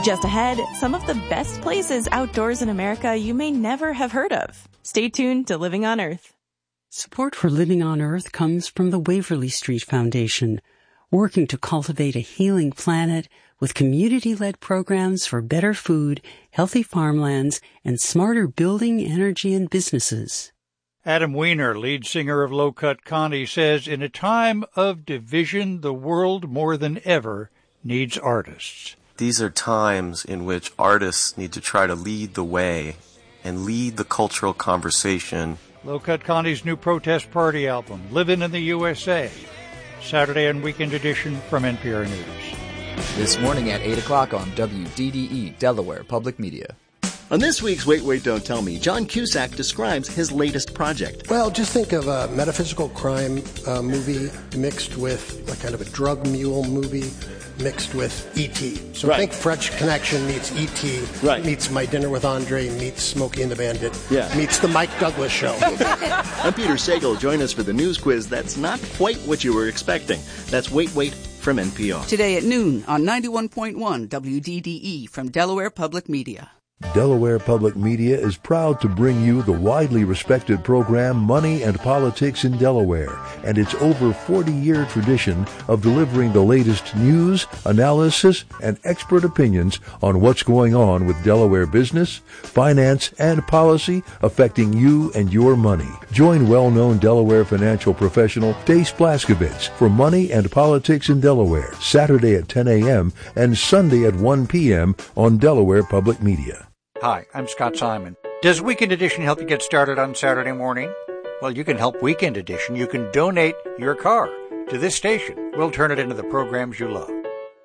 Just ahead, some of the best places outdoors in America you may never have heard of. Stay tuned to Living on Earth. Support for Living on Earth comes from the Waverly Street Foundation, working to cultivate a healing planet with community-led programs for better food, healthy farmlands, and smarter building, energy, and businesses. Adam Weiner, lead singer of Low Cut Connie, says, in a time of division, the world more than ever needs artists. These are times in which artists need to try to lead the way and lead the cultural conversation. Low Cut Connie's new protest party album, Livin' in the USA. Saturday and weekend edition from NPR News. This morning at 8 o'clock on WDDE, Delaware Public Media. On this week's Wait, Wait, Don't Tell Me, John Cusack describes his latest project. Well, just think of a metaphysical crime movie mixed with a kind of a drug mule movie mixed with E.T. So Right. think French Connection meets E.T. Right. meets My Dinner with Andre meets Smokey and the Bandit Yeah. meets The Mike Douglas Show. I'm Peter Sagal. Join us for the news quiz that's not quite what you were expecting. That's Wait, Wait from NPR. Today at noon on 91.1 WDDE from Delaware Public Media. Delaware Public Media is proud to bring you the widely respected program Money and Politics in Delaware and its over 40-year tradition of delivering the latest news, analysis, and expert opinions on what's going on with Delaware business, finance, and policy affecting you and your money. Join well-known Delaware financial professional Dace Blaskovitz for Money and Politics in Delaware, Saturday at 10 a.m. and Sunday at 1 p.m. on Delaware Public Media. Hi, I'm Scott Simon. Does Weekend Edition help you get started on Saturday morning? Well, you can help Weekend Edition. You can donate your car to this station. We'll turn it into the programs you love.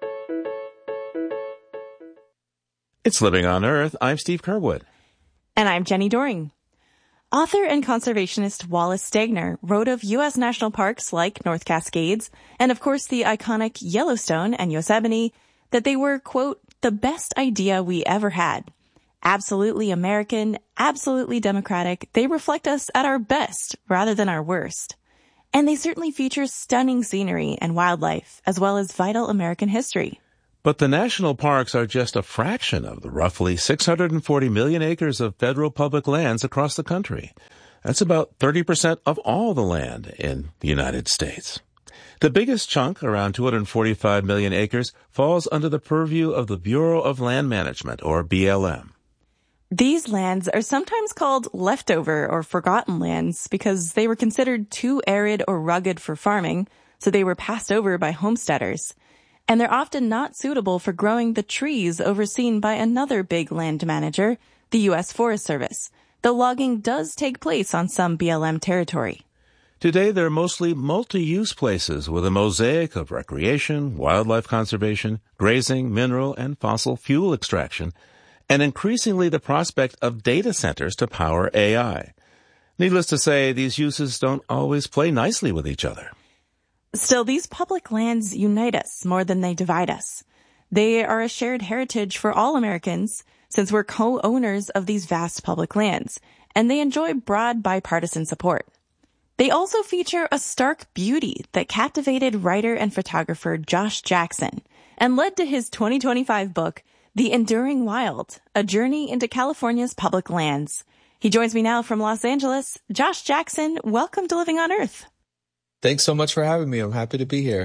It's Living on Earth. I'm Steve Curwood. And I'm Jenny Doring. Author and conservationist Wallace Stegner wrote of U.S. national parks like North Cascades and, of course, the iconic Yellowstone and Yosemite that they were, quote, the best idea we ever had. Absolutely American, absolutely democratic, they reflect us at our best rather than our worst. And they certainly feature stunning scenery and wildlife, as well as vital American history. But the national parks are just a fraction of the roughly 640 million acres of federal public lands across the country. That's about 30% of all the land in the United States. The biggest chunk, around 245 million acres, falls under the purview of the Bureau of Land Management, or BLM. These lands are sometimes called leftover or forgotten lands because they were considered too arid or rugged for farming, so they were passed over by homesteaders. And they're often not suitable for growing the trees overseen by another big land manager, the U.S. Forest Service, though logging does take place on some BLM territory. Today, they're mostly multi-use places with a mosaic of recreation, wildlife conservation, grazing, mineral, and fossil fuel extraction, and increasingly the prospect of data centers to power AI. Needless to say, these uses don't always play nicely with each other. Still, these public lands unite us more than they divide us. They are a shared heritage for all Americans, since we're co-owners of these vast public lands, and they enjoy broad bipartisan support. They also feature a stark beauty that captivated writer and photographer Josh Jackson and led to his 2025 book, The Enduring Wild, A Journey into California's Public Lands. He joins me now from Los Angeles. Josh Jackson, welcome to Living on Earth. Thanks so much for having me. I'm happy to be here.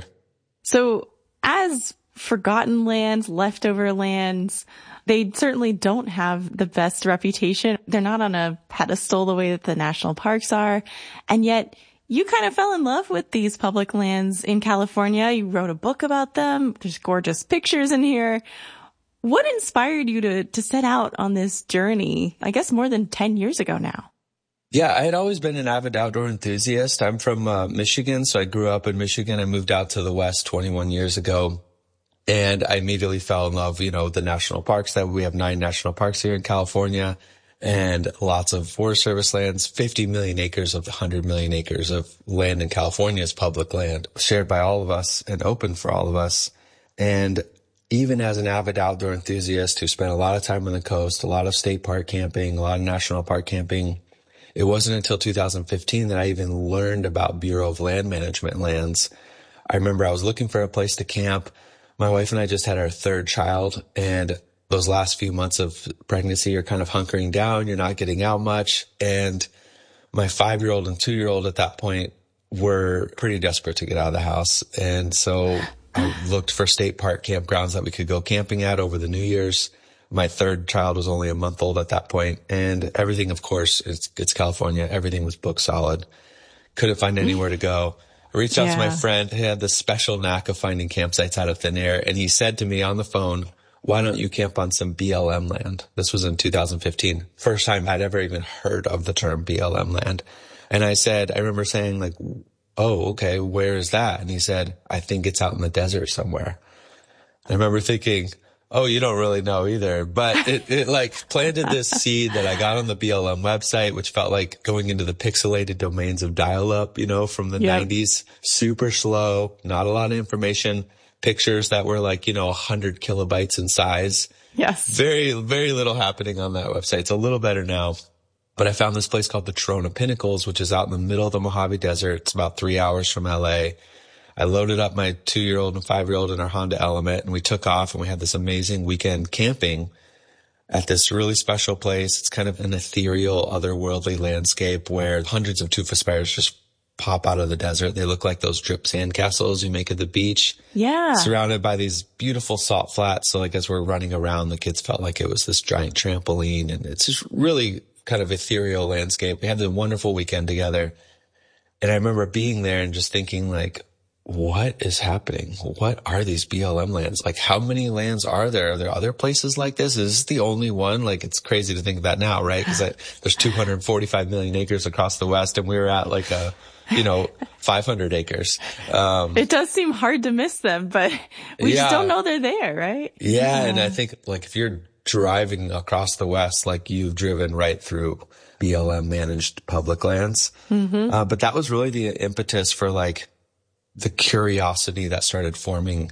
So, as forgotten lands, leftover lands, they certainly don't have the best reputation. They're not on a pedestal the way that the national parks are. And yet, you kind of fell in love with these public lands in California. You wrote a book about them. There's gorgeous pictures in here. What inspired you to set out on this journey, I guess more than 10 years ago now? Yeah, I had always been an avid outdoor enthusiast. I'm from Michigan, so I grew up in Michigan. I moved out to the West 21 years ago, and I immediately fell in love, with the national parks. That we have 9 national parks here in California and lots of Forest Service lands. 50 million acres of the 100 million acres of land in California is public land, shared by all of us and open for all of us. And even as an avid outdoor enthusiast who spent a lot of time on the coast, a lot of state park camping, a lot of national park camping, it wasn't until 2015 that I even learned about Bureau of Land Management lands. I remember I was looking for a place to camp. My wife and I just had our 3rd child, and those last few months of pregnancy, you're kind of hunkering down. You're not getting out much. And my 5-year-old and 2-year-old at that point were pretty desperate to get out of the house. And so I looked for state park campgrounds that we could go camping at over the New Year's. My third child was only a month old at that point, and everything, of course, it's California. Everything was booked solid. Couldn't find anywhere to go. I reached out to my friend who had this special knack of finding campsites out of thin air, and he said to me on the phone, why don't you camp on some BLM land? This was in 2015. First time I'd ever even heard of the term BLM land. And I remember saying like, oh, okay, where is that? And he said, I think it's out in the desert somewhere. I remember thinking, oh, you don't really know either. But it like planted this seed that I got on the BLM website, which felt like going into the pixelated domains of dial-up, from the 90s. Super slow, not a lot of information, pictures that were like, 100 kilobytes in size. Yes. Very, very little happening on that website. It's a little better now. But I found this place called the Trona Pinnacles, which is out in the middle of the Mojave Desert. It's about 3 hours from LA. I loaded up my 2-year-old and 5-year-old in our Honda Element, and we took off, and we had this amazing weekend camping at this really special place. It's kind of an ethereal, otherworldly landscape where hundreds of tufa spires just pop out of the desert. They look like those drip sandcastles you make at the beach. Yeah. Surrounded by these beautiful salt flats. So like as we're running around, the kids felt like it was this giant trampoline, and it's just really kind of ethereal landscape. We had a wonderful weekend together. And I remember being there and just thinking like, what is happening? What are these BLM lands? Like, how many lands are there? Are there other places like this? Is this the only one? Like, it's crazy to think of that now, right? Because there's 245 million acres across the West, and we were at like 500 acres. It does seem hard to miss them, but we just don't know they're there, right? Yeah. And I think like if you're driving across the West, like you've driven right through BLM managed public lands. Mm-hmm. But that was really the impetus for like the curiosity that started forming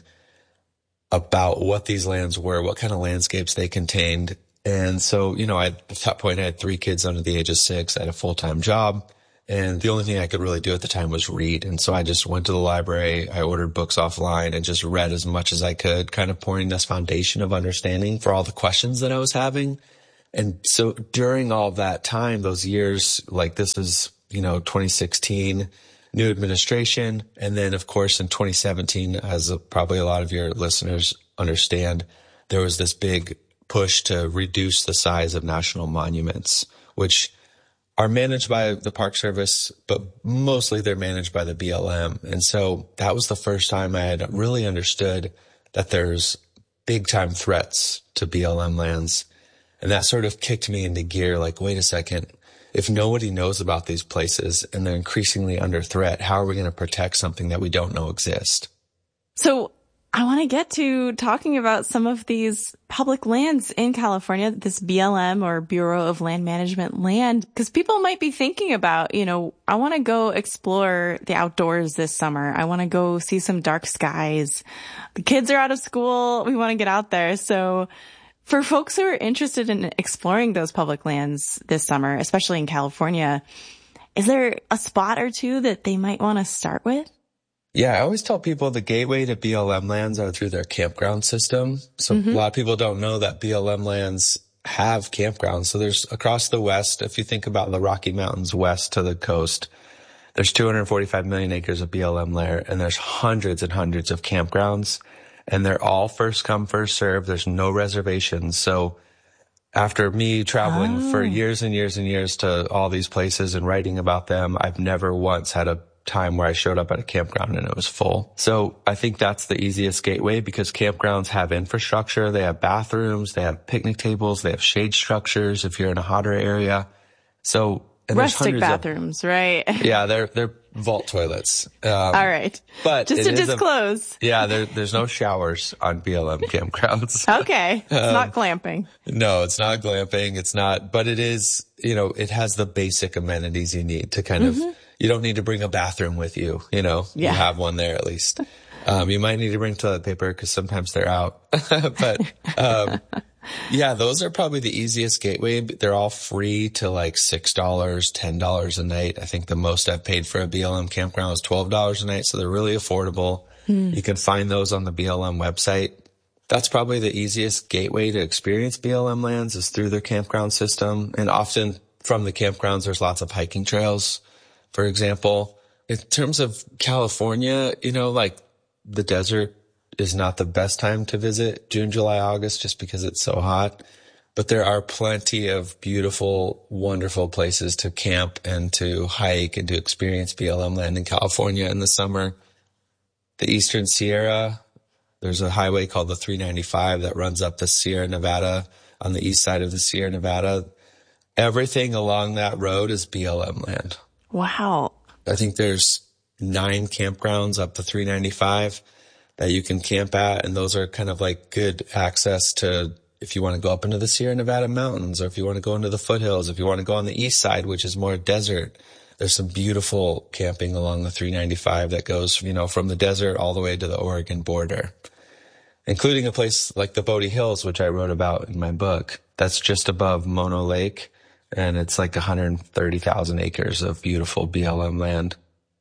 about what these lands were, what kind of landscapes they contained. And so, at that point, I had 3 kids under the age of 6. I had a full-time job. And the only thing I could really do at the time was read. And so I just went to the library. I ordered books offline and just read as much as I could, kind of pouring this foundation of understanding for all the questions that I was having. And so during all that time, those years, like this is, 2016, new administration. And then, of course, in 2017, as probably a lot of your listeners understand, there was this big push to reduce the size of national monuments, which are managed by the Park Service, but mostly they're managed by the BLM. And so that was the first time I had really understood that there's big time threats to BLM lands. And that sort of kicked me into gear, like, wait a second. If nobody knows about these places and they're increasingly under threat, how are we going to protect something that we don't know exists? So I want to get to talking about some of these public lands in California, this BLM or Bureau of Land Management land, because people might be thinking about, I want to go explore the outdoors this summer. I want to go see some dark skies. The kids are out of school. We want to get out there. So for folks who are interested in exploring those public lands this summer, especially in California, is there a spot or two that they might want to start with? Yeah, I always tell people the gateway to BLM lands are through their campground system. So a lot of people don't know that BLM lands have campgrounds. So there's across the West, if you think about the Rocky Mountains west to the coast, there's 245 million acres of BLM there, and there's hundreds and hundreds of campgrounds. And they're all first come, first serve. There's no reservations. So after me traveling for years and years and years to all these places and writing about them, I've never once had a time where I showed up at a campground and it was full. So I think that's the easiest gateway because campgrounds have infrastructure. They have bathrooms, they have picnic tables, they have shade structures if you're in a hotter area. So and rustic bathrooms, right? Yeah, they're vault toilets. All right. But just to disclose. There's no showers on BLM campgrounds. Okay. It's not glamping. No, it's not glamping. It's not, but it is, it has the basic amenities you need to kind of, you don't need to bring a bathroom with you, you have one there at least. You might need to bring toilet paper because sometimes they're out, but, yeah, those are probably the easiest gateway. They're all free to like $6, $10 a night. I think the most I've paid for a BLM campground is $12 a night. So they're really affordable. You can find those on the BLM website. That's probably the easiest gateway to experience BLM lands is through their campground system. And often from the campgrounds, there's lots of hiking trails, for example. In terms of California, like the desert is not the best time to visit June, July, August, just because it's so hot. But there are plenty of beautiful, wonderful places to camp and to hike and to experience BLM land in California in the summer. The Eastern Sierra, there's a highway called the 395 that runs up the Sierra Nevada on the east side of the Sierra Nevada. Everything along that road is BLM land. Wow. I think there's 9 campgrounds up the 395 that you can camp at, and those are kind of like good access to if you want to go up into the Sierra Nevada mountains, or if you want to go into the foothills, if you want to go on the east side, which is more desert. There's some beautiful camping along the 395 that goes, from the desert all the way to the Oregon border, including a place like the Bodie Hills, which I wrote about in my book. That's just above Mono Lake, and it's like 130,000 acres of beautiful BLM land.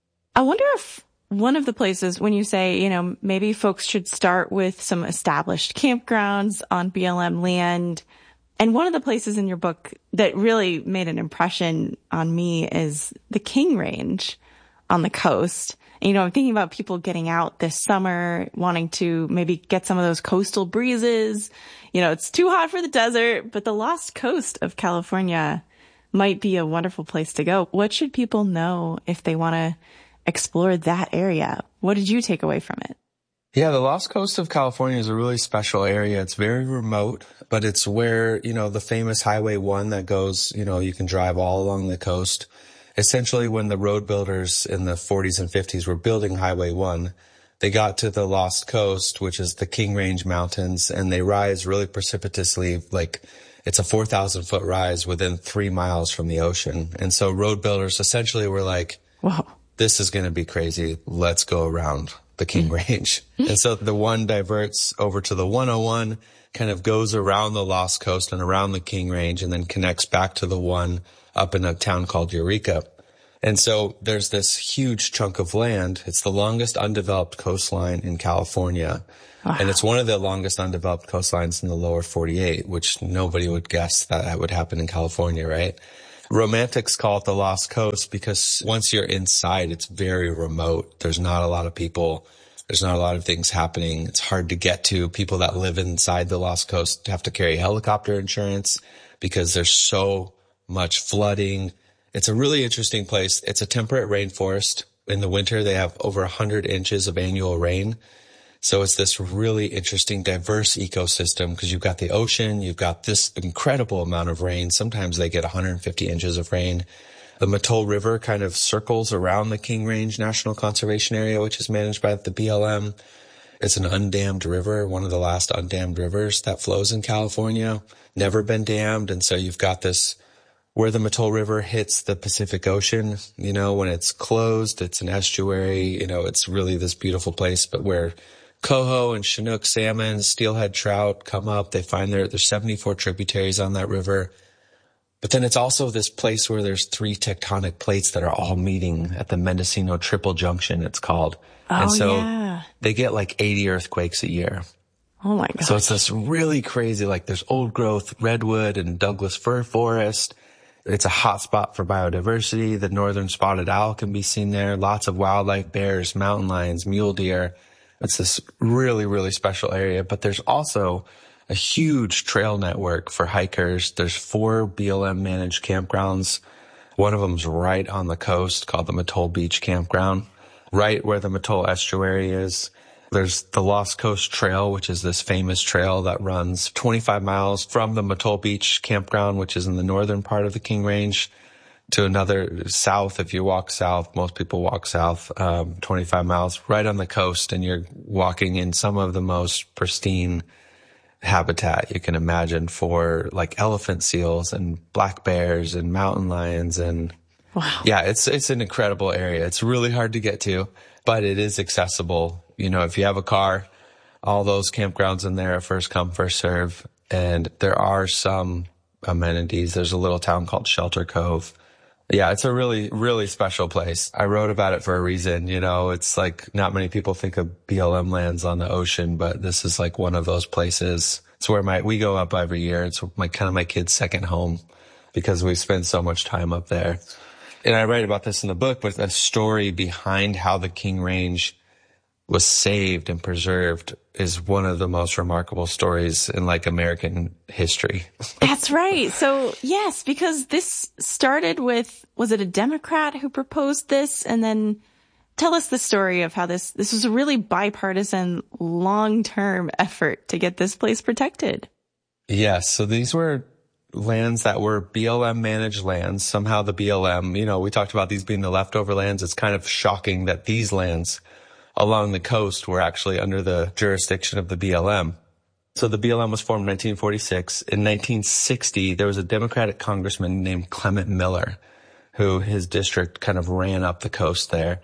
I wonder if one of the places when you say, maybe folks should start with some established campgrounds on BLM land. And one of the places in your book that really made an impression on me is the King Range on the coast. And, I'm thinking about people getting out this summer, wanting to maybe get some of those coastal breezes. It's too hot for the desert, but the Lost Coast of California might be a wonderful place to go. What should people know if they want to explore that area? What did you take away from it? Yeah, the Lost Coast of California is a really special area. It's very remote, but it's where, the famous Highway 1 that goes, you can drive all along the coast. Essentially, when the road builders in the 40s and 50s were building Highway 1, they got to the Lost Coast, which is the King Range Mountains, and they rise really precipitously, like it's a 4,000-foot rise within 3 miles from the ocean. And so road builders essentially were like, whoa, this is going to be crazy. Let's go around the King Range. And so the one diverts over to the 101, kind of goes around the Lost Coast and around the King Range, and then connects back to the one up in a town called Eureka. And so there's this huge chunk of land. It's the longest undeveloped coastline in California. Wow. And it's one of the longest undeveloped coastlines in the lower 48, which nobody would guess that would happen in California, right? Romantics call it the Lost Coast because once you're inside, it's very remote. There's not a lot of people. There's not a lot of things happening. It's hard to get to. People that live inside the Lost Coast have to carry helicopter insurance because there's so much flooding. It's a really interesting place. It's a temperate rainforest. In the winter, they have over 100 inches of annual rain. So it's this really interesting, diverse ecosystem because you've got the ocean, you've got this incredible amount of rain. Sometimes they get 150 inches of rain. The Mattole River kind of circles around the King Range National Conservation Area, which is managed by the BLM. It's an undammed river, one of the last undammed rivers that flows in California, never been dammed. And so you've got this where the Mattole River hits the Pacific Ocean, when it's closed, it's an estuary, it's really this beautiful place, but where coho and Chinook salmon, steelhead trout come up. They find there's 74 tributaries on that river. But then it's also this place where there's 3 tectonic plates that are all meeting at the Mendocino Triple Junction, it's called. Oh, and so yeah. They get like 80 earthquakes a year. Oh my God. So it's this really crazy, like there's old growth redwood and Douglas fir forest. It's a hot spot for biodiversity. The northern spotted owl can be seen there. Lots of wildlife, bears, mountain lions, mule deer. It's this really, really special area. But there's also a huge trail network for hikers. There's 4 BLM managed campgrounds. One of them's right on the coast called the Mattole Beach Campground, right where the Mattole Estuary is. There's the Lost Coast Trail, which is this famous trail that runs 25 miles from the Mattole Beach Campground, which is in the northern part of the King Range, to another south. If you walk south, most people walk south, 25 miles right on the coast, and you're walking in some of the most pristine habitat you can imagine for like elephant seals and black bears and mountain lions. And wow. Yeah, it's an incredible area. It's really hard to get to, but it is accessible. If you have a car, all those campgrounds in there are first come, first serve. And there are some amenities. There's a little town called Shelter Cove Yeah, it's a really, really special place. I wrote about it for a reason. You know, it's like not many people think of BLM lands on the ocean, but this is like one of those places. It's where we go up every year. It's my kids' second home because we spend so much time up there. And I write about this in the book, but the story behind how the King Range was saved and preserved is one of the most remarkable stories in like American history. That's right. So yes, because this started with, was it a Democrat who proposed this? And then tell us the story of how this was a really bipartisan, long-term effort to get this place protected. Yes. So these were lands that were BLM managed lands. Somehow the BLM, you know, we talked about these being the leftover lands. It's kind of shocking that these lands along the coast were actually under the jurisdiction of the BLM. So the BLM was formed in 1946. In 1960, there was a Democratic congressman named Clement Miller, who his district kind of ran up the coast there.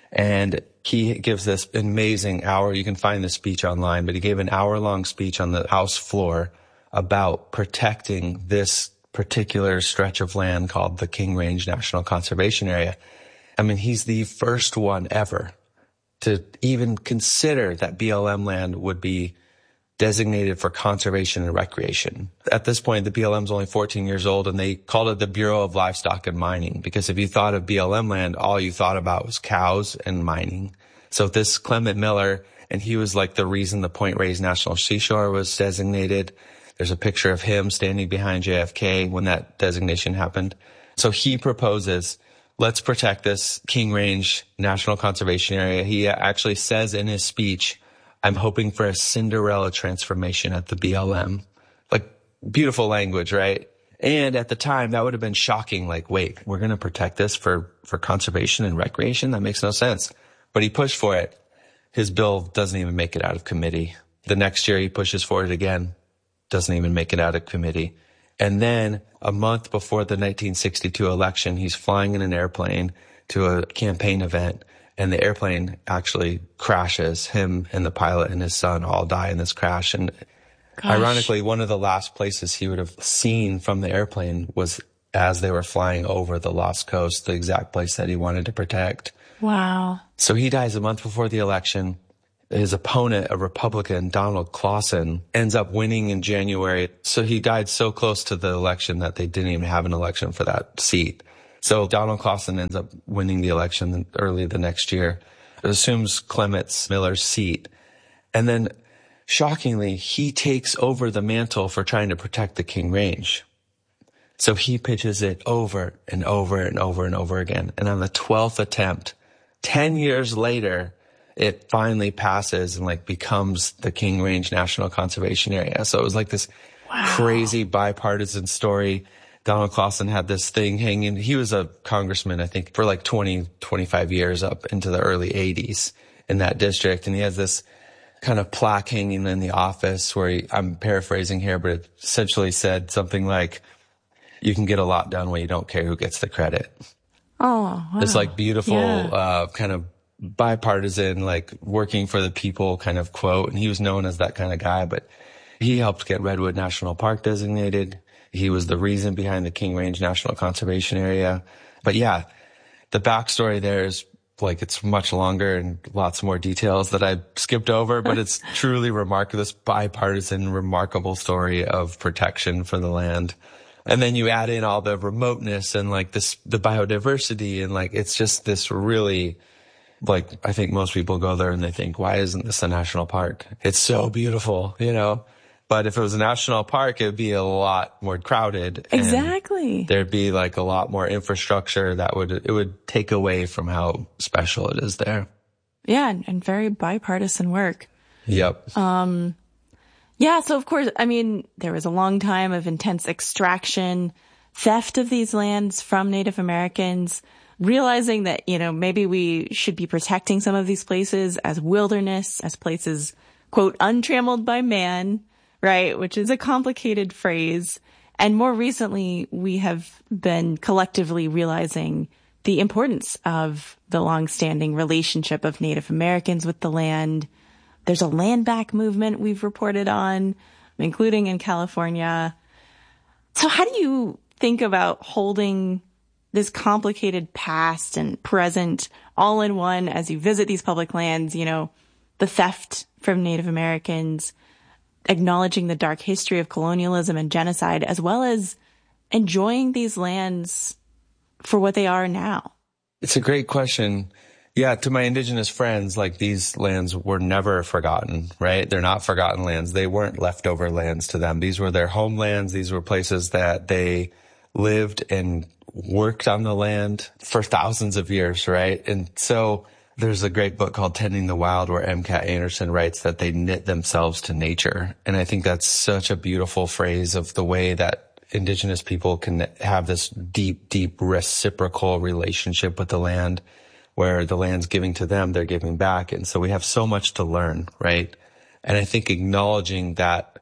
And he gives this amazing hour. You can find this speech online, but he gave an hour-long speech on the House floor about protecting this particular stretch of land called the King Range National Conservation Area. I mean, he's the first one ever to even consider that BLM land would be designated for conservation and recreation. At this point, the BLM's only 14 years old, and they called it the Bureau of Livestock and Mining, because if you thought of BLM land, all you thought about was cows and mining. So this Clement Miller, and he was like the reason the Point Reyes National Seashore was designated. There's a picture of him standing behind JFK when that designation happened. So he proposes, let's protect this King Range National Conservation Area. He actually says in his speech, I'm hoping for a Cinderella transformation at the BLM. Like, beautiful language, right? And at the time, that would have been shocking. Like, wait, we're going to protect this for conservation and recreation? That makes no sense. But he pushed for it. His bill doesn't even make it out of committee. The next year, he pushes for it again. Doesn't even make it out of committee. And then a month before the 1962 election, he's flying in an airplane to a campaign event, and the airplane actually crashes. Him and the pilot and his son all die in this crash. And ironically, one of the last places he would have seen from the airplane was as they were flying over the Lost Coast, the exact place that he wanted to protect. Wow. So he dies a month before the election. His opponent, a Republican, Donald Clausen, ends up winning in January. So he died so close to the election that they didn't even have an election for that seat. So Donald Clausen ends up winning the election early the next year. It assumes Clement Miller's seat. And then, shockingly, he takes over the mantle for trying to protect the King Range. So he pitches it over and over and over and over again. And on the 12th attempt, 10 years later, it finally passes and like becomes the King Range National Conservation Area. So it was like this crazy bipartisan story. Donald Clausen had this thing hanging. He was a congressman, I think, for like 20, 25 years up into the early 80s in that district. And he has this kind of plaque hanging in the office where I'm paraphrasing here, but it essentially said something like, you can get a lot done when you don't care who gets the credit. Oh, wow. This like beautiful, kind of bipartisan, like working for the people kind of quote. And he was known as that kind of guy, but he helped get Redwood National Park designated. He was the reason behind the King Range National Conservation Area. But yeah, the backstory there is like, it's much longer and lots more details that I skipped over, but it's truly remarkable, this bipartisan, remarkable story of protection for the land. And then you add in all the remoteness and like this, the biodiversity, and like, it's just this really, like, I think most people go there and they think, why isn't this a national park? It's so beautiful, you know? But if it was a national park, it would be a lot more crowded. Exactly. There'd be like a lot more infrastructure it would take away from how special it is there. Yeah. And very bipartisan work. Yep. Yeah. So of course, I mean, there was a long time of intense extraction, theft of these lands from Native Americans, realizing that, you know, maybe we should be protecting some of these places as wilderness, as places, quote, untrammeled by man, right? Which is a complicated phrase. And more recently, we have been collectively realizing the importance of the longstanding relationship of Native Americans with the land. There's a land back movement we've reported on, including in California. So how do you think about holding this complicated past and present all in one as you visit these public lands, you know, the theft from Native Americans, acknowledging the dark history of colonialism and genocide, as well as enjoying these lands for what they are now? It's a great question. Yeah, to my indigenous friends, like, these lands were never forgotten, right? They're not forgotten lands. They weren't leftover lands to them. These were their homelands. These were places that they lived and worked on the land for thousands of years, right? And so there's a great book called Tending the Wild where M. Cat Anderson writes that they knit themselves to nature. And I think that's such a beautiful phrase of the way that indigenous people can have this deep, deep reciprocal relationship with the land, where the land's giving to them, they're giving back. And so we have so much to learn, right? And I think acknowledging that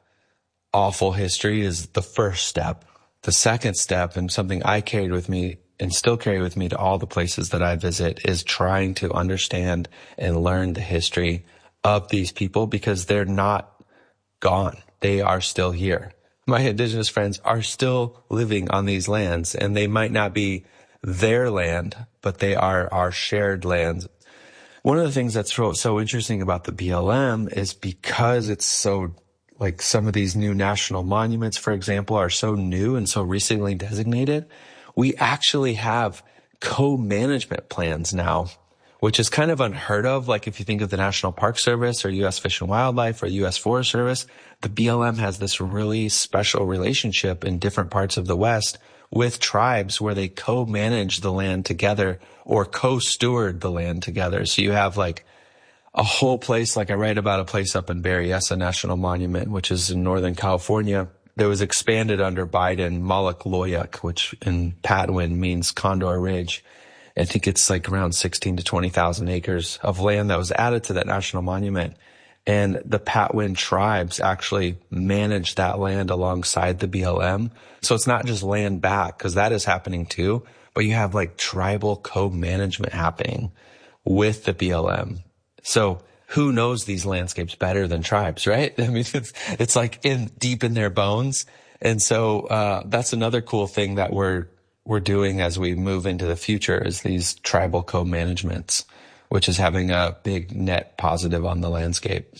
awful history is the first step. The second step, and something I carried with me and still carry with me to all the places that I visit, is trying to understand and learn the history of these people, because they're not gone. They are still here. My indigenous friends are still living on these lands, and they might not be their land, but they are our shared lands. One of the things that's so interesting about the BLM is because it's so, like, some of these new national monuments, for example, are so new and so recently designated, we actually have co-management plans now, which is kind of unheard of. Like, if you think of the National Park Service or U.S. Fish and Wildlife or U.S. Forest Service, the BLM has this really special relationship in different parts of the West with tribes where they co-manage the land together or co-steward the land together. So you have, like, a whole place, like I write about a place up in Berryessa National Monument, which is in Northern California, that was expanded under Biden, Moloch-Loyak, which in Patwin means Condor Ridge. I think it's like around 16 to 20,000 acres of land that was added to that national monument. And the Patwin tribes actually manage that land alongside the BLM. So it's not just land back, because that is happening too, but you have, like, tribal co-management happening with the BLM. So who knows these landscapes better than tribes, right? I mean, it's like deep in their bones. And so that's another cool thing that we're doing as we move into the future, is these tribal co-managements, which is having a big net positive on the landscape.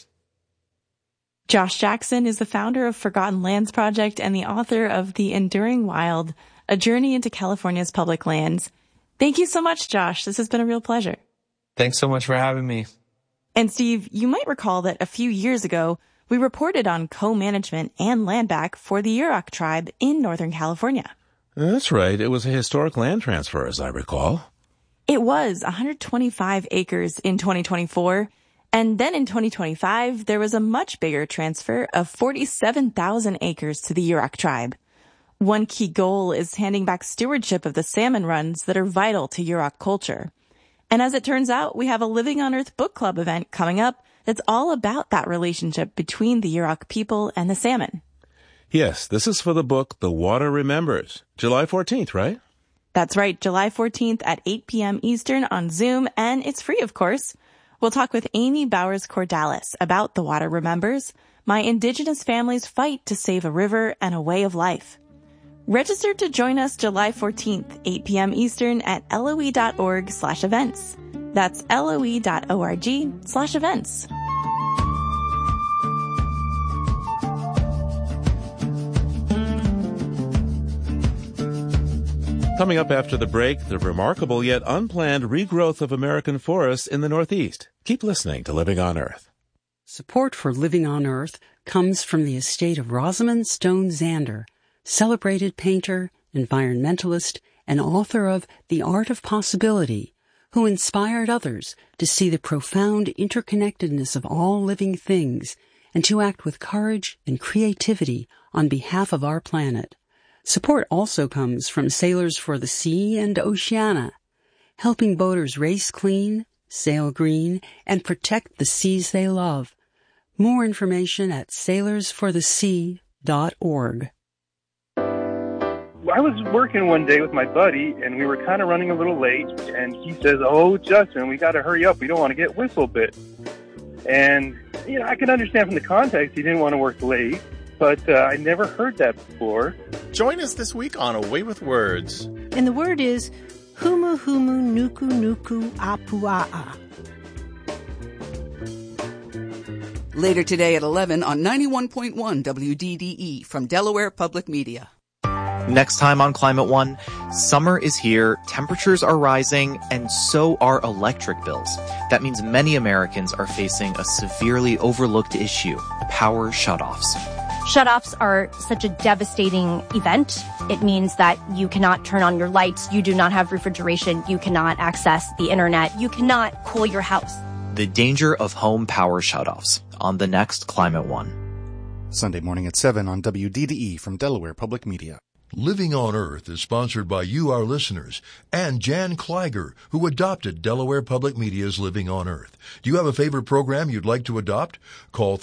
Josh Jackson is the founder of Forgotten Lands Project and the author of The Enduring Wild, A Journey into California's Public Lands. Thank you so much, Josh. This has been a real pleasure. Thanks so much for having me. And Steve, you might recall that a few years ago, we reported on co-management and land back for the Yurok tribe in Northern California. That's right. It was a historic land transfer, as I recall. It was 125 acres in 2024. And then in 2025, there was a much bigger transfer of 47,000 acres to the Yurok tribe. One key goal is handing back stewardship of the salmon runs that are vital to Yurok culture. And as it turns out, we have a Living on Earth book club event coming up that's all about that relationship between the Yurok people and the salmon. Yes, this is for the book The Water Remembers, July 14th, right? That's right, July 14th at 8 p.m. Eastern on Zoom, and it's free, of course. We'll talk with Amy Bowers-Cordalis about The Water Remembers, my indigenous family's fight to save a river and a way of life. Register to join us July 14th, 8 p.m. Eastern at loe.org/events. That's loe.org/events. Coming up after the break, the remarkable yet unplanned regrowth of American forests in the Northeast. Keep listening to Living on Earth. Support for Living on Earth comes from the estate of Rosamund Stone Zander, celebrated painter, environmentalist, and author of The Art of Possibility, who inspired others to see the profound interconnectedness of all living things and to act with courage and creativity on behalf of our planet. Support also comes from Sailors for the Sea and Oceana, helping boaters race clean, sail green, and protect the seas they love. More information at sailorsforthesea.org. I was working one day with my buddy, and we were kind of running a little late, and he says, "Oh, Justin, we got to hurry up. We don't want to get whistle bit." And, you know, I can understand from the context he didn't want to work late, but I never heard that before. Join us this week on A Way with Words. And the word is humu humu nuku nuku apua'a. Later today at 11 on 91.1 WDDE from Delaware Public Media. Next time on Climate One, summer is here, temperatures are rising, and so are electric bills. That means many Americans are facing a severely overlooked issue, power shutoffs. Shutoffs are such a devastating event. It means that you cannot turn on your lights, you do not have refrigeration, you cannot access the internet, you cannot cool your house. The danger of home power shutoffs on the next Climate One. Sunday morning at 7 on WDDE from Delaware Public Media. Living on Earth is sponsored by you, our listeners, and Jan Kleiger, who adopted Delaware Public Media's Living on Earth. Do you have a favorite program you'd like to adopt? Call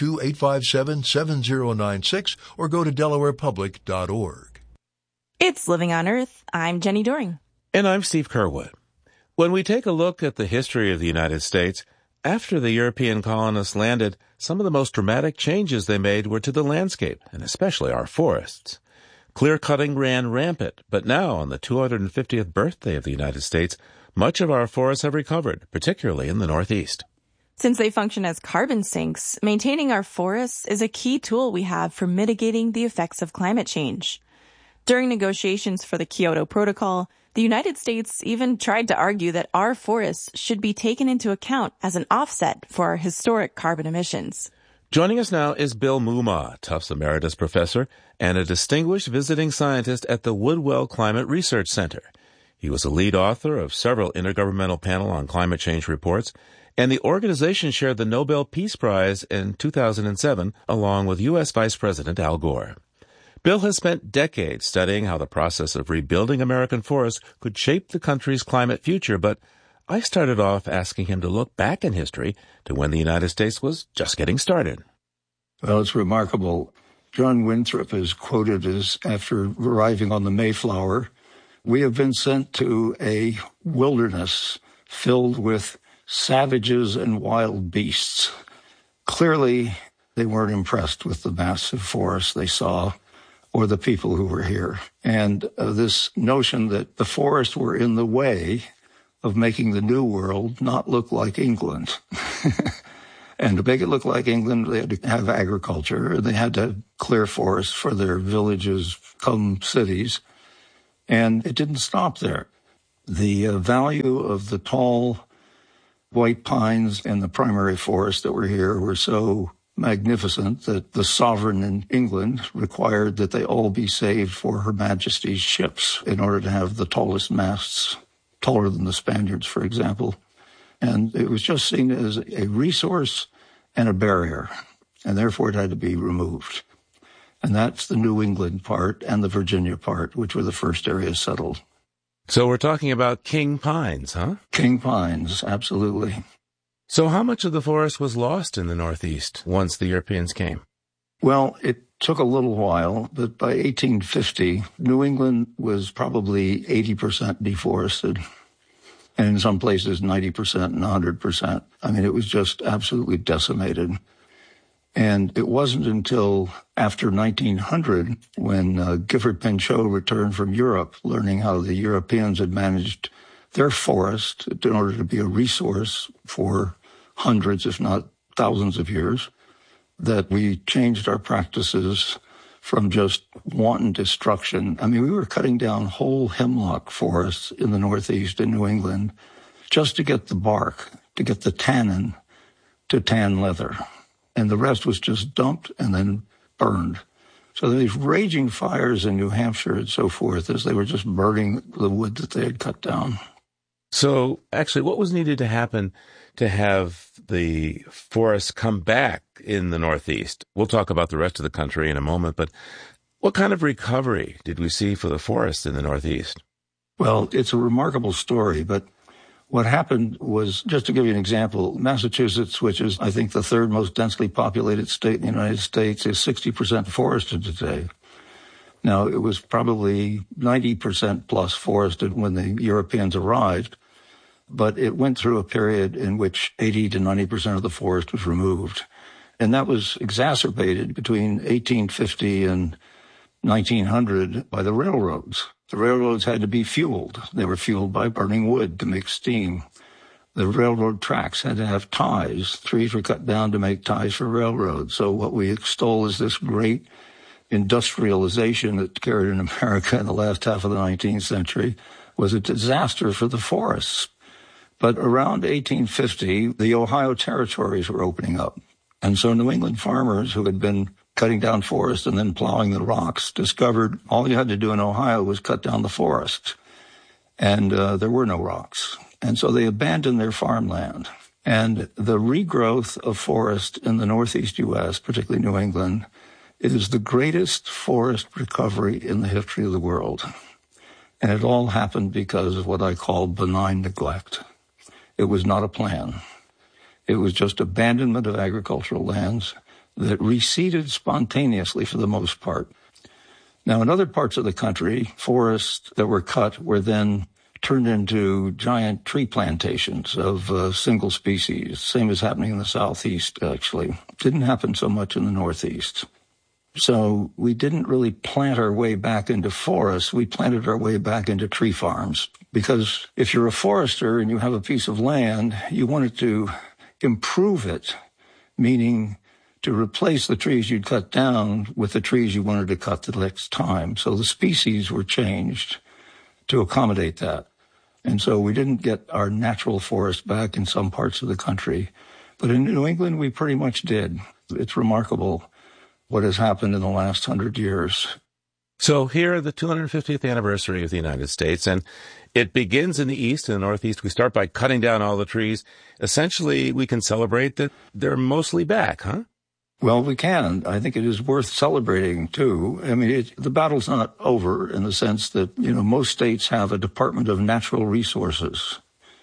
302-857-7096 or go to delawarepublic.org. It's Living on Earth. I'm Jenny Doring. And I'm Steve Curwood. When we take a look at the history of the United States, after the European colonists landed, some of the most dramatic changes they made were to the landscape, and especially our forests. Clear-cutting ran rampant, but now, on the 250th birthday of the United States, much of our forests have recovered, particularly in the Northeast. Since they function as carbon sinks, maintaining our forests is a key tool we have for mitigating the effects of climate change. During negotiations for the Kyoto Protocol, the United States even tried to argue that our forests should be taken into account as an offset for our historic carbon emissions. Joining us now is Bill Moomaw, Tufts Emeritus Professor and a distinguished visiting scientist at the Woodwell Climate Research Center. He was a lead author of several Intergovernmental Panel on Climate Change reports, and the organization shared the Nobel Peace Prize in 2007 along with U.S. Vice President Al Gore. Bill has spent decades studying how the process of rebuilding American forests could shape the country's climate future, but I started off asking him to look back in history to when the United States was just getting started. Well, it's remarkable. John Winthrop is quoted as, after arriving on the Mayflower, "We have been sent to a wilderness filled with savages and wild beasts." Clearly, they weren't impressed with the massive forests they saw or the people who were here. And this notion that the forests were in the way of making the New World not look like England. And to make it look like England, they had to have agriculture. They had to clear forests for their villages, come cities. And it didn't stop there. The value of the tall white pines and the primary forests that were here were so magnificent that the sovereign in England required that they all be saved for Her Majesty's ships in order to have the tallest masts, taller than the Spaniards, for example. And it was just seen as a resource and a barrier, and therefore it had to be removed. And that's the New England part and the Virginia part, which were the first areas settled. So we're talking about king pines, huh? King pines, absolutely. So how much of the forest was lost in the Northeast once the Europeans came? Well, it took a little while, but by 1850, New England was probably 80% deforested. And in some places, 90% and 100%. I mean, it was just absolutely decimated. And it wasn't until after 1900 when Gifford Pinchot returned from Europe, learning how the Europeans had managed their forest in order to be a resource for hundreds, if not thousands of years, that we changed our practices from just wanton destruction. I mean, we were cutting down whole hemlock forests in the Northeast in New England just to get the bark, to get the tannin to tan leather. And the rest was just dumped and then burned. So these raging fires in New Hampshire and so forth as they were just burning the wood that they had cut down. So actually, what was needed to happen to have the forests come back in the Northeast? We'll talk about the rest of the country in a moment, but what kind of recovery did we see for the forests in the Northeast? Well, it's a remarkable story, but what happened was, just to give you an example, Massachusetts, which is, I think, the third most densely populated state in the United States, is 60% forested today. Now, it was probably 90% plus forested when the Europeans arrived, but it went through a period in which 80 to 90% of the forest was removed. And that was exacerbated between 1850 and 1900 by the railroads. The railroads had to be fueled. They were fueled by burning wood to make steam. The railroad tracks had to have ties. Trees were cut down to make ties for railroads. So what we extol is this great industrialization that carried in America in the last half of the 19th century was a disaster for the forests. But around 1850, the Ohio territories were opening up. And so New England farmers who had been cutting down forests and then plowing the rocks discovered all you had to do in Ohio was cut down the forest. And there were no rocks. And so they abandoned their farmland. And the regrowth of forest in the Northeast U.S., particularly New England, it is the greatest forest recovery in the history of the world. And it all happened because of what I call benign neglect. It was not a plan. It was just abandonment of agricultural lands that receded spontaneously for the most part. Now, in other parts of the country, forests that were cut were then turned into giant tree plantations of single species, same as happening in the Southeast, actually. Didn't happen so much in the Northeast. So we didn't really plant our way back into forests. We planted our way back into tree farms. Because if you're a forester and you have a piece of land, you wanted to improve it, meaning to replace the trees you'd cut down with the trees you wanted to cut the next time. So the species were changed to accommodate that. And so we didn't get our natural forest back in some parts of the country. But in New England, we pretty much did. It's remarkable what has happened in the last 100 years. So here, the 250th anniversary of the United States, and it begins in the East and the Northeast. We start by cutting down all the trees. Essentially, we can celebrate that they're mostly back, huh? Well, we can. I think it is worth celebrating, too. I mean, the battle's not over in the sense that, most states have a Department of Natural Resources,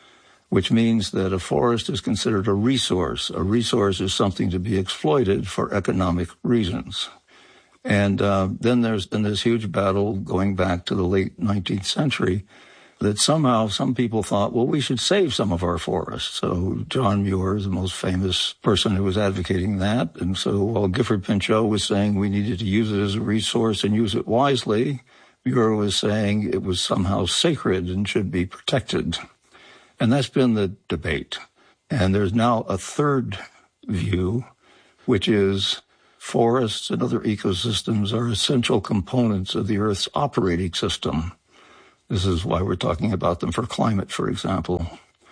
which means that a forest is considered a resource. A resource is something to be exploited for economic reasons. And then there's been this huge battle going back to the late 19th century that somehow some people thought, well, we should save some of our forests. So John Muir is the most famous person who was advocating that. And so while Gifford Pinchot was saying we needed to use it as a resource and use it wisely, Muir was saying it was somehow sacred and should be protected. And that's been the debate. And there's now a third view, which is forests and other ecosystems are essential components of the Earth's operating system. This is why we're talking about them for climate, for example.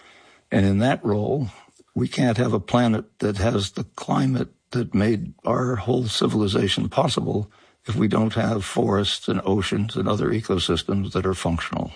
And in that role, we can't have a planet that has the climate that made our whole civilization possible if we don't have forests and oceans and other ecosystems that are functional.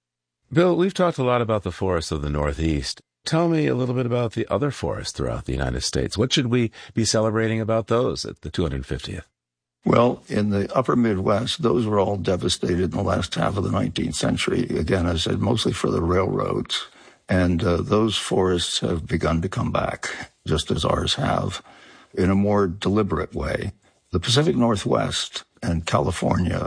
Bill, we've talked a lot about the forests of the Northeast. Tell me a little bit about the other forests throughout the United States. What should we be celebrating about those at the 250th? Well, in the upper Midwest, those were all devastated in the last half of the 19th century. Again, as I said, mostly for the railroads. And those forests have begun to come back, just as ours have, in a more deliberate way. The Pacific Northwest and California,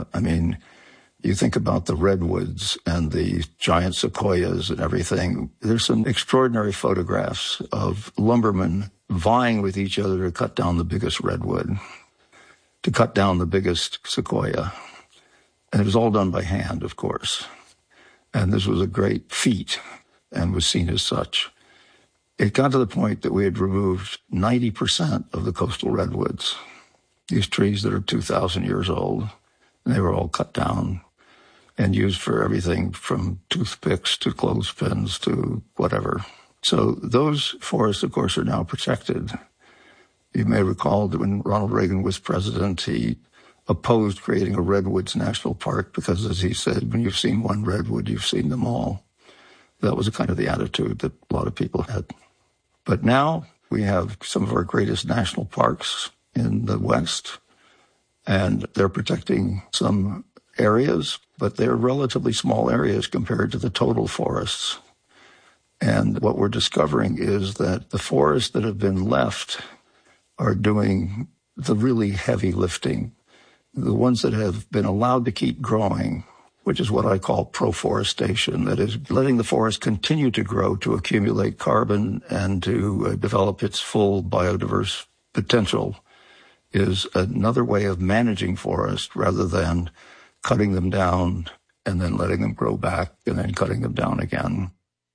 you think about the redwoods and the giant sequoias and everything. There's some extraordinary photographs of lumbermen vying with each other to cut down the biggest redwood, to cut down the biggest sequoia. And it was all done by hand, of course. And this was a great feat and was seen as such. It got to the point that we had removed 90% of the coastal redwoods, these trees that are 2,000 years old. And they were all cut down and used for everything from toothpicks to clothespins to whatever. So those forests, of course, are now protected. You may recall that when Ronald Reagan was president, he opposed creating a Redwoods National Park because, as he said, when you've seen one redwood, you've seen them all. That was kind of the attitude that a lot of people had. But now we have some of our greatest national parks in the West, and they're protecting some areas, but they're relatively small areas compared to the total forests. And what we're discovering is that the forests that have been left are doing the really heavy lifting. The ones that have been allowed to keep growing, which is what I call proforestation, that is letting the forest continue to grow to accumulate carbon and to develop its full biodiverse potential. is another way of managing forests rather than cutting them down and then letting them grow back and then cutting them down again.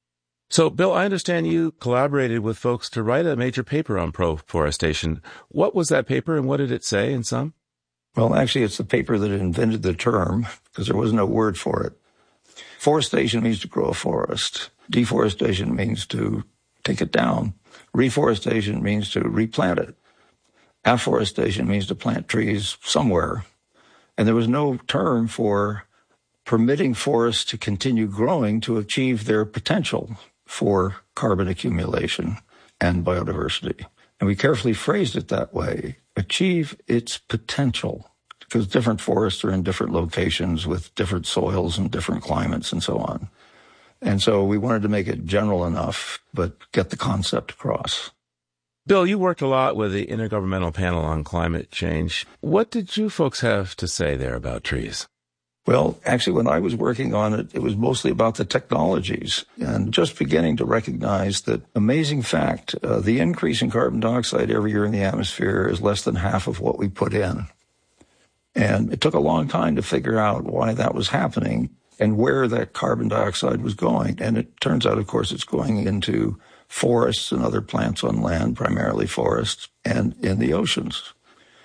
So, Bill, I understand you collaborated with folks to write a major paper on pro-forestation. What was that paper and what did it say in sum? Well, actually, it's the paper that invented the term because there was no word for it. Forestation means to grow a forest. Deforestation means to take it down. Reforestation means to replant it. Afforestation means to plant trees somewhere. And there was no term for permitting forests to continue growing to achieve their potential for carbon accumulation and biodiversity. And we carefully phrased it that way, achieve its potential, because different forests are in different locations with different soils and different climates and so on. And so we wanted to make it general enough, but get the concept across. Bill, you worked a lot with the Intergovernmental Panel on Climate Change. What did you folks have to say there about trees? Well, actually, when I was working on it, it was mostly about the technologies and just beginning to recognize that amazing fact, the increase in carbon dioxide every year in the atmosphere is less than half of what we put in. And it took a long time to figure out why that was happening and where that carbon dioxide was going. And it turns out, of course, it's going into forests and other plants on land, primarily forests, and in the oceans.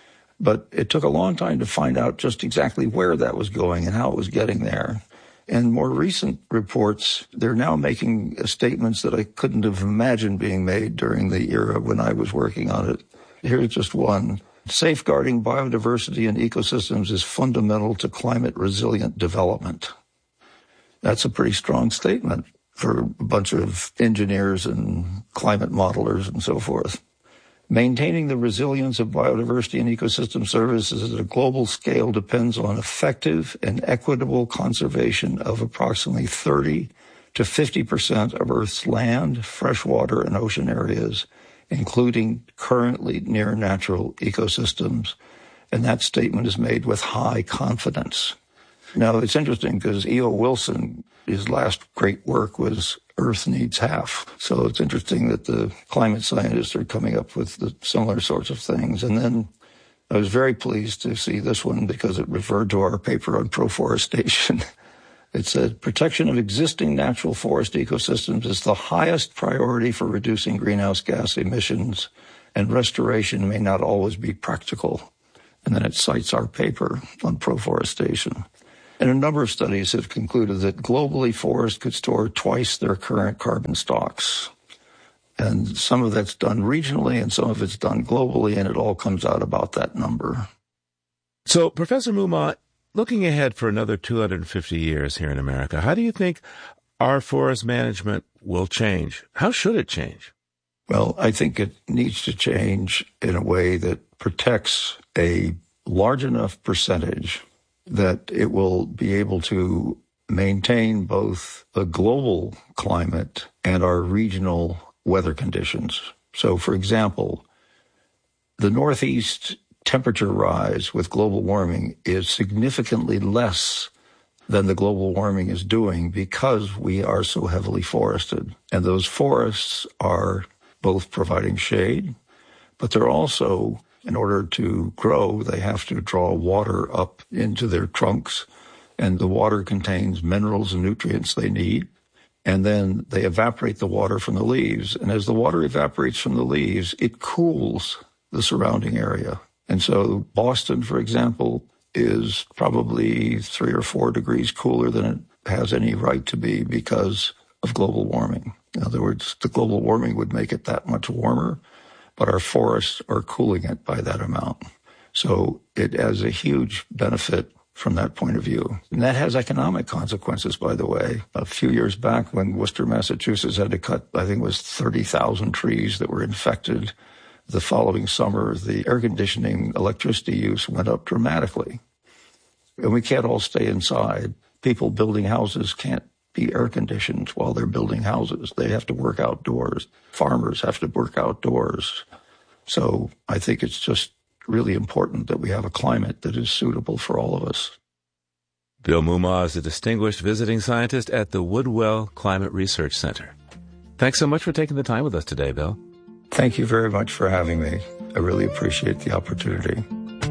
But it took a long time to find out just exactly where that was going and how it was getting there. And more recent reports, they're now making statements that I couldn't have imagined being made during the era when I was working on it. Here's just one. Safeguarding biodiversity and ecosystems is fundamental to climate-resilient development. That's a pretty strong statement for a bunch of engineers and climate modelers and so forth. Maintaining the resilience of biodiversity and ecosystem services at a global scale depends on effective and equitable conservation of approximately 30 to 50% of Earth's land, freshwater, and ocean areas, including currently near natural ecosystems. And that statement is made with high confidence. Now, it's interesting because E.O. Wilson, his last great work was Earth Needs Half. So it's interesting that the climate scientists are coming up with the similar sorts of things. And then I was very pleased to see this one because it referred to our paper on proforestation. It said, protection of existing natural forest ecosystems is the highest priority for reducing greenhouse gas emissions, and restoration may not always be practical. And then it cites our paper on proforestation. And a number of studies have concluded that globally forests could store twice their current carbon stocks. And some of that's done regionally and some of it's done globally, and it all comes out about that number. So, Professor Moomaw, looking ahead for another 250 years here in America, how do you think our forest management will change? How should it change? Well, I think it needs to change in a way that protects a large enough percentage that it will be able to maintain both the global climate and our regional weather conditions. So, for example, the Northeast temperature rise with global warming is significantly less than the global warming is doing because we are so heavily forested. And those forests are both providing shade, but they're also, in order to grow, they have to draw water up into their trunks, and the water contains minerals and nutrients they need. And then they evaporate the water from the leaves. And as the water evaporates from the leaves, it cools the surrounding area. And so Boston, for example, is probably 3 or 4 degrees cooler than it has any right to be because of global warming. In other words, the global warming would make it that much warmer, but our forests are cooling it by that amount. So it has a huge benefit from that point of view. And that has economic consequences, by the way. A few years back when Worcester, Massachusetts had to cut, I think it was 30,000 trees that were infected, the following summer, the air conditioning electricity use went up dramatically. And we can't all stay inside. People building houses can't be air conditioned while they're building houses. They have to work outdoors. Farmers have to work outdoors. So I think it's just really important that we have a climate that is suitable for all of us. Bill Moomaw is a distinguished visiting scientist at the Woodwell Climate Research Center. Thanks so much for taking the time with us today, Bill. Thank you very much for having me. I really appreciate the opportunity.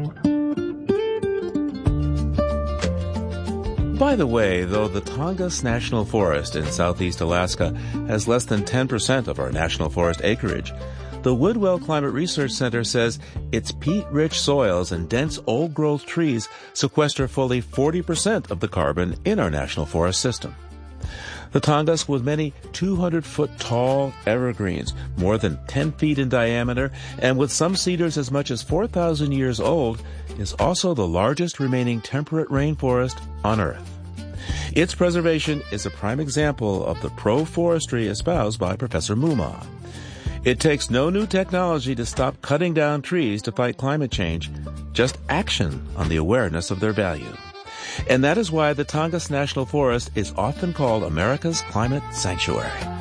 By the way, though the Tongass National Forest in southeast Alaska has less than 10% of our national forest acreage, the Woodwell Climate Research Center says its peat-rich soils and dense old-growth trees sequester fully 40% of the carbon in our national forest system. The Tongass, with many 200-foot-tall evergreens, more than 10 feet in diameter, and with some cedars as much as 4,000 years old, is also the largest remaining temperate rainforest on Earth. Its preservation is a prime example of the pro-forestry espoused by Professor Mumma. It takes no new technology to stop cutting down trees to fight climate change, just action on the awareness of their value. And that is why the Tongass National Forest is often called America's climate sanctuary.